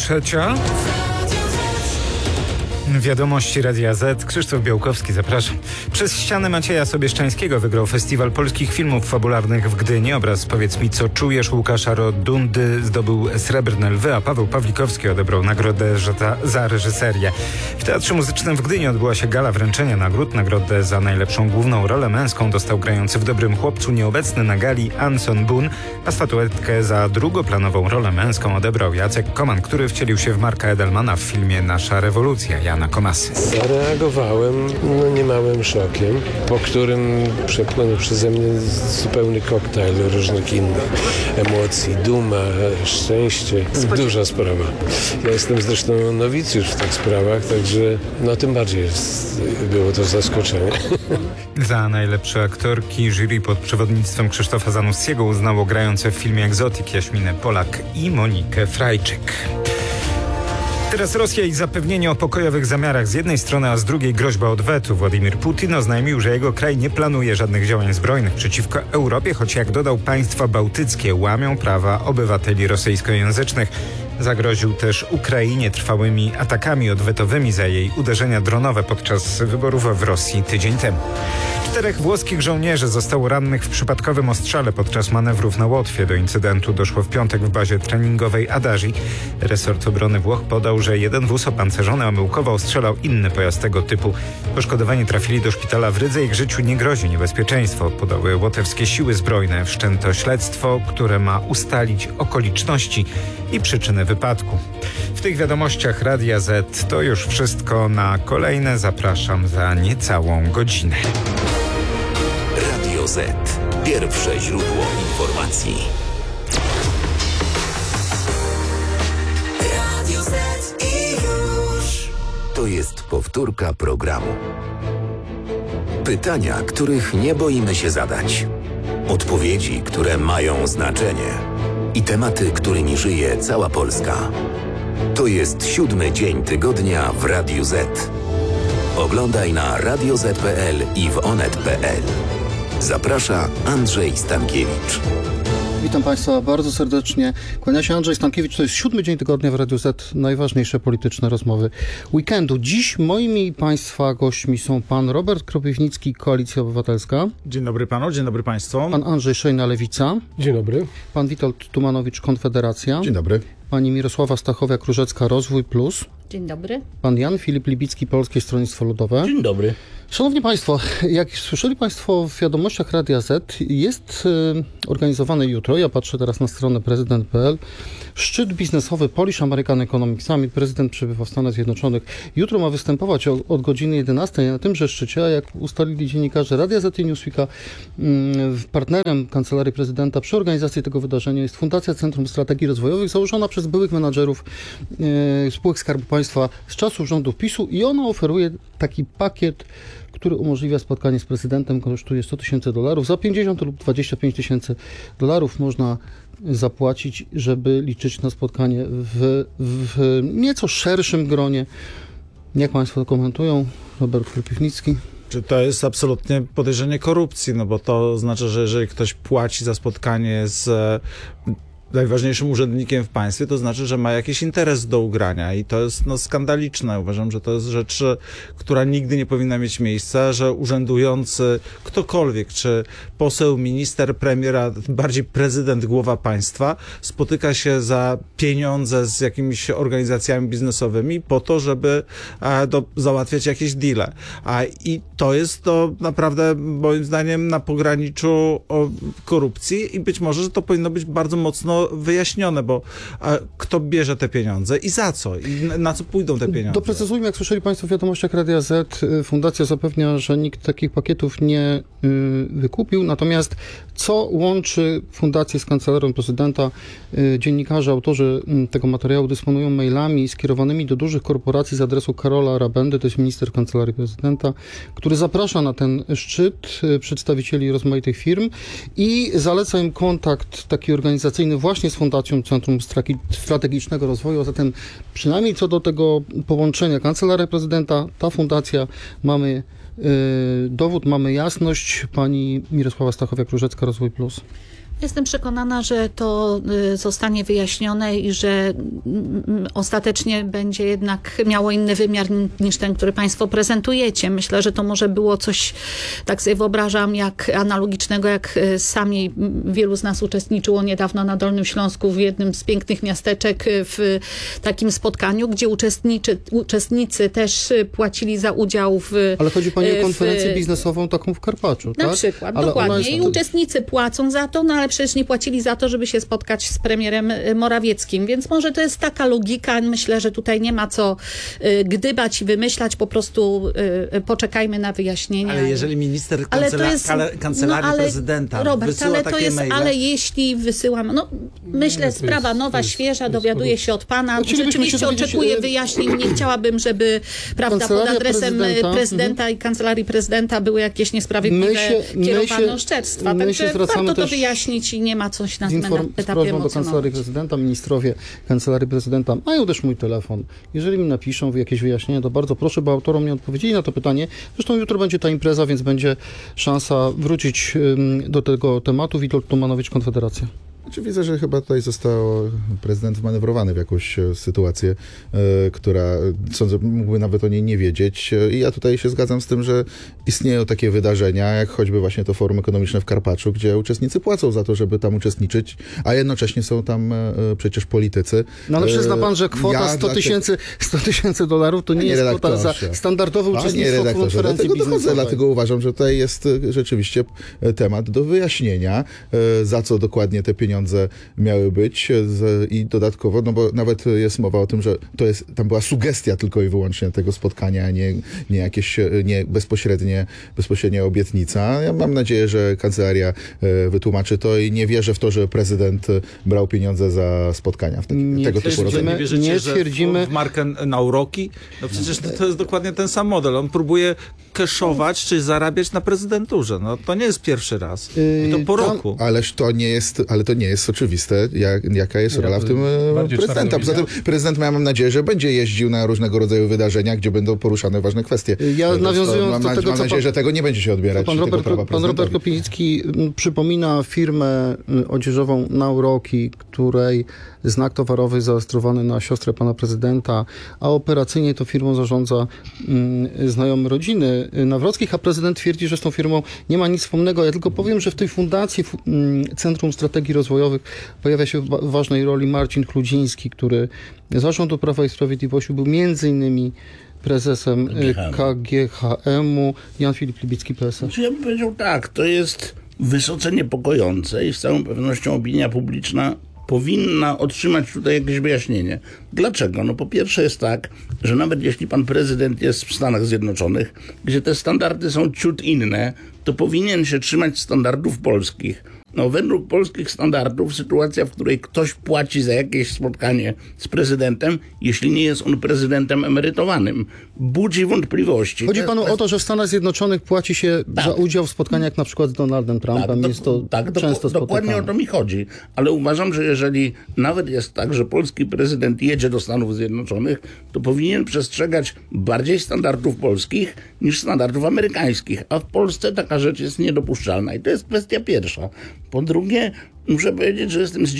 3:00. Wiadomości Radia Z. Krzysztof Białkowski, zapraszam. Przez ścianę Macieja Sobieszczańskiego wygrał Festiwal Polskich Filmów Fabularnych w Gdyni. Obraz Powiedz mi, co czujesz Łukasza Rodundy zdobył Srebrne Lwy, a Paweł Pawlikowski odebrał nagrodę za reżyserię. W Teatrze Muzycznym w Gdyni odbyła się gala wręczenia nagród. Nagrodę za najlepszą główną rolę męską dostał grający w Dobrym Chłopcu nieobecny na gali Anson Boone, a statuetkę za drugoplanową rolę męską odebrał Jacek Koman, który wcielił się w Marka Edelmana w filmie Nasza rewolucja Jana Komasy. Zareagowałem niemałym szokiem, po którym przepłynął przeze mnie zupełny koktajl różnych innych emocji. Duma, szczęście. Duża sprawa. Ja jestem zresztą nowicjusz w tych sprawach, także tym bardziej było to zaskoczenie. Za najlepsze aktorki jury pod przewodnictwem Krzysztofa Zanussiego uznało grające w filmie Egzotyk Jaśminę Polak i Monikę Frajczyk. Teraz Rosja i zapewnienie o pokojowych zamiarach z jednej strony, a z drugiej groźba odwetu. Władimir Putin oznajmił, że jego kraj nie planuje żadnych działań zbrojnych przeciwko Europie, choć jak dodał, państwa bałtyckie łamią prawa obywateli rosyjskojęzycznych. Zagroził też Ukrainie trwałymi atakami odwetowymi za jej uderzenia dronowe podczas wyborów w Rosji tydzień temu. 4 włoskich żołnierzy zostało rannych w przypadkowym ostrzale podczas manewrów na Łotwie. Do incydentu doszło w piątek w bazie treningowej Adagi. Resort obrony Włoch podał, że jeden wóz opancerzony omyłkowo ostrzelał inny pojazd tego typu. Poszkodowani trafili do szpitala w Rydze. Ich życiu nie grozi niebezpieczeństwo, podały łotewskie siły zbrojne. Wszczęto śledztwo, które ma ustalić okoliczności i przyczyny wypadku. W tych wiadomościach Radia Z to już wszystko. Na kolejne zapraszam za niecałą godzinę. Radio Z. Pierwsze źródło informacji. Radio Z i już. To jest powtórka programu. Pytania, których nie boimy się zadać. Odpowiedzi, które mają znaczenie. I tematy, którymi żyje cała Polska. To jest 7. dzień tygodnia w Radiu Z. Oglądaj na radioz.pl i w onet.pl. Zaprasza Andrzej Stankiewicz. Witam Państwa bardzo serdecznie. Kłania się Andrzej Stankiewicz. To jest 7. dzień tygodnia w Radiu Z. Najważniejsze polityczne rozmowy weekendu. Dziś moimi Państwa gośćmi są pan Robert Kropiwnicki, Koalicja Obywatelska. Dzień dobry panu, dzień dobry państwu. Pan Andrzej Szejna, Lewica. Dzień dobry. Pan Witold Tumanowicz, Konfederacja. Dzień dobry. Pani Mirosława Stachowiak-Różecka, Rozwój Plus. Dzień dobry. Pan Jan Filip Libicki, Polskie Stronnictwo Ludowe. Dzień dobry. Szanowni Państwo, jak słyszeli Państwo w wiadomościach Radia Z, jest organizowany jutro, ja patrzę teraz na stronę prezydent.pl, szczyt biznesowy Polish American Economic Summit. Prezydent przybywa w Stanach Zjednoczonych. Jutro ma występować od godziny 11 na tymże szczycie, a jak ustalili dziennikarze Radia Z i Newsweeka, partnerem Kancelarii Prezydenta przy organizacji tego wydarzenia jest Fundacja Centrum Strategii Rozwojowych, założona przez byłych menadżerów spółek Skarbu Państwa z czasów rządów PiS-u, i ona oferuje taki pakiet, który umożliwia spotkanie z prezydentem. Kosztuje $100,000. Za 50 lub $25,000 można zapłacić, żeby liczyć na spotkanie w nieco szerszym gronie. Jak Państwo to komentują? Robert Kropiwnicki. To jest absolutnie podejrzenie korupcji, bo to znaczy, że jeżeli ktoś płaci za spotkanie z najważniejszym urzędnikiem w państwie, to znaczy, że ma jakiś interes do ugrania i to jest skandaliczne. Uważam, że to jest rzecz, która nigdy nie powinna mieć miejsca, że urzędujący ktokolwiek, czy poseł, minister, premier, a bardziej prezydent, głowa państwa, spotyka się za pieniądze z jakimiś organizacjami biznesowymi po to, żeby załatwiać jakieś deale. I to jest to naprawdę, moim zdaniem, na pograniczu korupcji i być może, że to powinno być bardzo mocno wyjaśnione, bo kto bierze te pieniądze i za co? I na co pójdą te pieniądze? Doprecyzujmy, jak słyszeli Państwo w wiadomościach Radia Z, Fundacja zapewnia, że nikt takich pakietów nie wykupił. Natomiast co łączy Fundację z Kancelarią Prezydenta? Dziennikarze, autorzy tego materiału dysponują mailami skierowanymi do dużych korporacji z adresu Karola Rabendy, to jest minister Kancelarii Prezydenta, który zaprasza na ten szczyt przedstawicieli rozmaitych firm i zaleca im kontakt taki organizacyjny właśnie z Fundacją Centrum Strategicznego Rozwoju. A zatem przynajmniej co do tego połączenia Kancelaria Prezydenta, ta fundacja, mamy dowód, mamy jasność. Pani Mirosława Stachowiak-Różecka, Rozwój Plus. Jestem przekonana, że to zostanie wyjaśnione i że ostatecznie będzie jednak miało inny wymiar niż ten, który państwo prezentujecie. Myślę, że to może było coś, tak sobie wyobrażam, analogicznego, jak sami wielu z nas uczestniczyło niedawno na Dolnym Śląsku w jednym z pięknych miasteczek w takim spotkaniu, gdzie uczestnicy też płacili za udział w... Ale chodzi pani o konferencję biznesową taką w Karpaczu, tak? Na przykład, ale dokładnie. I uczestnicy płacą za to, no ale przecież nie płacili za to, żeby się spotkać z premierem Morawieckim. Więc może to jest taka logika. Myślę, że tutaj nie ma co gdybać i wymyślać. Po prostu poczekajmy na wyjaśnienia. Ale jeżeli minister kancelarii prezydenta wysyła takie maile... Ale jeśli wysyłam... myślę, sprawa nowa, świeża, dowiaduję się od pana. Rzeczywiście oczekuję wyjaśnień. Nie chciałabym, żeby pod adresem prezydenta i kancelarii prezydenta były jakieś niesprawiedliwe kierowane oszczerstwa. Także warto to wyjaśnić i nie ma coś na etapie emocjonalnym. Do kancelarii prezydenta, ministrowie kancelarii prezydenta mają też mój telefon. Jeżeli mi napiszą jakieś wyjaśnienia, to bardzo proszę, bo autorom nie odpowiedzieli na to pytanie. Zresztą jutro będzie ta impreza, więc będzie szansa wrócić do tego tematu. Witold Tumanowicz, Konfederacja. Widzę, że chyba tutaj został prezydent wmanewrowany w jakąś sytuację, która, sądzę, mógłby nawet o niej nie wiedzieć. I ja tutaj się zgadzam z tym, że istnieją takie wydarzenia, jak choćby właśnie to Forum Ekonomiczne w Karpaczu, gdzie uczestnicy płacą za to, żeby tam uczestniczyć, a jednocześnie są tam przecież politycy. No ale przyzna pan, że kwota $100,000 to nie jest kwota za standardowe uczestnictwo w konferencji biznesowej. Dlatego uważam, że tutaj jest rzeczywiście temat do wyjaśnienia, za co dokładnie te pieniądze miały być i dodatkowo, no bo nawet jest mowa o tym, że tam była sugestia tylko i wyłącznie tego spotkania, a nie jakieś bezpośrednia obietnica. Ja mam nadzieję, że kancelaria wytłumaczy to i nie wierzę w to, że prezydent brał pieniądze za spotkania tego typu rodzaju. Nie wierzycie, że w markę na uroki? No przecież to jest dokładnie ten sam model. On próbuje cashować, czy zarabiać na prezydenturze. No to nie jest pierwszy raz. I to po roku. Ależ to nie jest oczywiste, jaka jest rola w tym prezydenta. Poza tym prezydent, mam nadzieję, że będzie jeździł na różnego rodzaju wydarzenia, gdzie będą poruszane ważne kwestie. Ja nawiązując do tego, mam nadzieję, że tego nie będzie się odbierać. Pan Robert Kopinicki przypomina firmę odzieżową Nauroki, której znak towarowy zarejestrowany na siostrę pana prezydenta, a operacyjnie tą firmą zarządza znajomy rodziny Nawrockich, a prezydent twierdzi, że z tą firmą nie ma nic wspólnego. Ja tylko powiem, że w tej fundacji Centrum Strategii Rozwojowych pojawia się w ważnej roli Marcin Kludziński, który zarządu Prawa i Sprawiedliwości był między innymi prezesem KGHM-u, Jan Filip Libicki, PSL. Ja bym powiedział tak, to jest wysoce niepokojące i z całą pewnością opinia publiczna powinna otrzymać tutaj jakieś wyjaśnienie. Dlaczego? No po pierwsze jest tak, że nawet jeśli pan prezydent jest w Stanach Zjednoczonych, gdzie te standardy są ciut inne, to powinien się trzymać standardów polskich. No, według polskich standardów sytuacja, w której ktoś płaci za jakieś spotkanie z prezydentem, jeśli nie jest on prezydentem emerytowanym, budzi wątpliwości. Chodzi panu o to, że w Stanach Zjednoczonych płaci się za udział w spotkaniach na przykład z Donaldem Trumpem. Jest to często spotykane. Dokładnie o to mi chodzi. Ale uważam, że jeżeli nawet jest tak, że polski prezydent jedzie do Stanów Zjednoczonych, to powinien przestrzegać bardziej standardów polskich niż standardów amerykańskich. A w Polsce taka rzecz jest niedopuszczalna. I to jest kwestia pierwsza. Po drugie, muszę powiedzieć, że jestem zdziwiony